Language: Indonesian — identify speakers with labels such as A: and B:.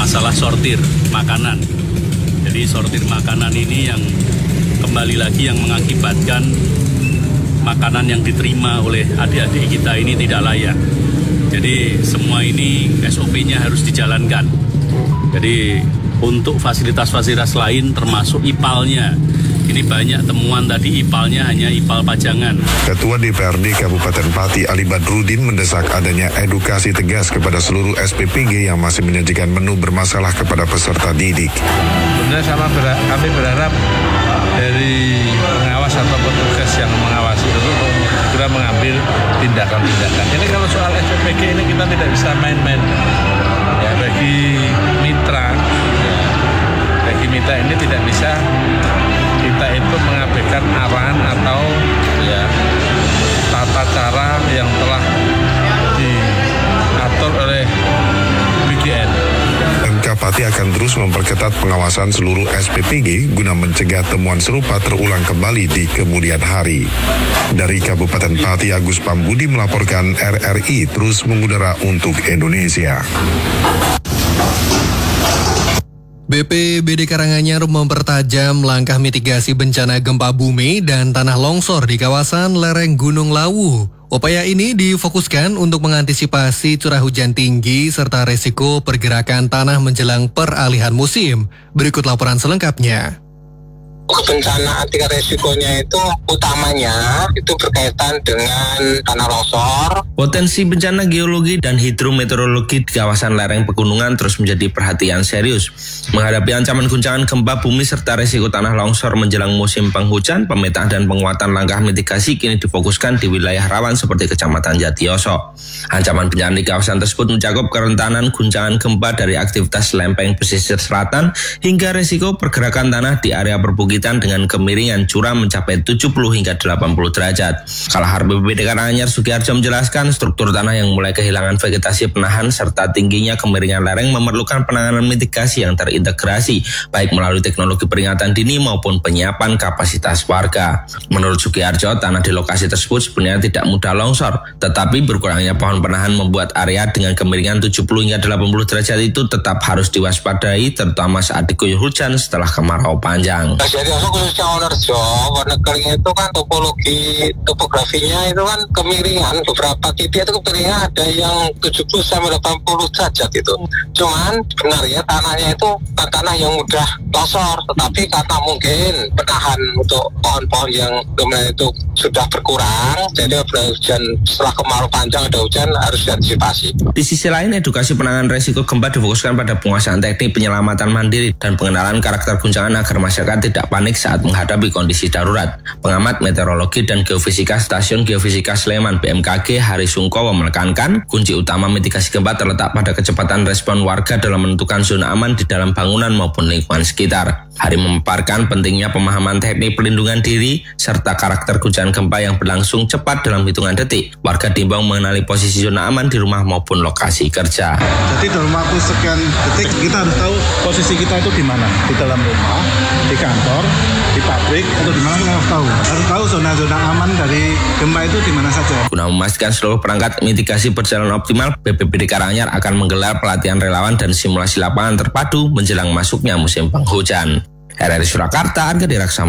A: masalah sortir makanan. Jadi sortir makanan ini yang kembali lagi yang mengakibatkan makanan yang diterima oleh adik-adik kita ini tidak layak. Jadi semua ini SOP-nya harus dijalankan. Jadi untuk fasilitas-fasilitas lain termasuk IPAL-nya. Ini banyak temuan tadi IPAL-nya hanya IPAL pajangan.
B: Ketua DPRD Kabupaten Pati Ali Badrudin mendesak adanya edukasi tegas kepada seluruh SPPG yang masih menyajikan menu bermasalah kepada peserta didik.
C: Benar kami berharap dari pengawas atau petugas yang mengawasi itu segera mengambil tindakan-tindakan. Ini kalau soal SPPG ini kita tidak bisa main-main. Ya, bagi mitra ini tidak bisa kita itu mengabaikan arahan atau ya tata cara yang telah diatur oleh BGN.
B: Pati akan terus memperketat pengawasan seluruh SPPG guna mencegah temuan serupa terulang kembali di kemudian hari. Dari Kabupaten Pati, Agus Pambudi melaporkan RRI terus mengudara untuk Indonesia.
D: BPBD Karanganyar mempertajam langkah mitigasi bencana gempa bumi dan tanah longsor di kawasan lereng Gunung Lawu. Upaya ini difokuskan untuk mengantisipasi curah hujan tinggi serta resiko pergerakan tanah menjelang peralihan musim. Berikut laporan selengkapnya.
E: Bencana tingkat resikonya itu utamanya itu berkaitan dengan tanah longsor.
F: Potensi bencana geologi dan hidrometeorologi di kawasan lereng pegunungan terus menjadi perhatian serius. Menghadapi ancaman guncangan gempa bumi serta resiko tanah longsor menjelang musim penghujan, pemetaan dan penguatan langkah mitigasi kini difokuskan di wilayah rawan seperti Kecamatan Jatiyoso. Ancaman bencana di kawasan tersebut mencakup kerentanan guncangan gempa dari aktivitas lempeng pesisir selatan hingga resiko pergerakan tanah di area perbukitan dengan kemiringan curam mencapai 70 hingga 80 derajat. Kalahar BPBD Karanganyar Sugiharjo menjelaskan struktur tanah yang mulai kehilangan vegetasi penahan serta tingginya kemiringan lereng memerlukan penanganan mitigasi yang terintegrasi baik melalui teknologi peringatan dini maupun penyiapan kapasitas warga. Menurut Sugiharjo, tanah di lokasi tersebut sebenarnya tidak mudah longsor, tetapi berkurangnya pohon penahan membuat area dengan kemiringan 70 hingga 80 derajat itu tetap harus diwaspadai terutama saat diguyur hujan setelah kemarau panjang.
E: Khususnya Wonorejo, Wonogiri itu kan topografinya itu kan kemiringan, beberapa titik itu kemiringan ada yang 70 sampai 80 derajat itu. Cuman sebenarnya tanahnya itu bukan tanah yang mudah longsor, tetapi karena mungkin penahan untuk pohon-pohon yang kemudian itu sudah berkurang, jadi hujan setelah kemarau panjang ada hujan harus diantisipasi.
F: Di sisi lain, edukasi penanganan resiko gempa difokuskan pada penguasaan teknik penyelamatan mandiri dan pengenalan karakter guncangan agar masyarakat tidak panik saat menghadapi kondisi darurat. Pengamat meteorologi dan geofisika Stasiun Geofisika Sleman BMKG Hari Sungkowo menekankan kunci utama mitigasi gempa terletak pada kecepatan respon warga dalam menentukan zona aman di dalam bangunan maupun lingkungan sekitar. Hari memaparkan pentingnya pemahaman teknik pelindungan diri serta karakter guncangan gempa yang berlangsung cepat dalam hitungan detik. Warga diimbau mengenali posisi zona aman di rumah maupun lokasi kerja.
C: Jadi dalam waktu sekian detik kita harus tahu posisi kita itu di mana, di dalam rumah, di kantor, di pabrik, atau di mana kita harus tahu. Harus tahu zona-zona aman dari gempa itu di mana saja.
F: Guna memastikan seluruh perangkat mitigasi berjalan optimal, BPBD Karanganyar akan menggelar pelatihan relawan dan simulasi lapangan terpadu menjelang masuknya musim penghujan. RRI Surakarta, Arga Diraksama.